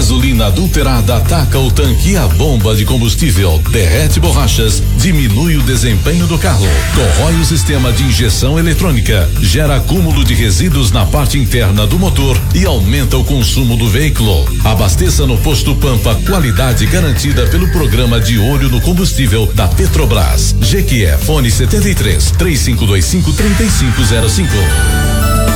gasolina adulterada ataca o tanque e a bomba de combustível, derrete borrachas, diminui o desempenho do carro, corrói o sistema de injeção eletrônica, gera acúmulo de resíduos na parte interna do motor e aumenta o consumo do veículo. Abasteça no Posto Pampa, qualidade garantida pelo programa de olho no combustível da Petrobras. Jequié, fone 73 3525 3505.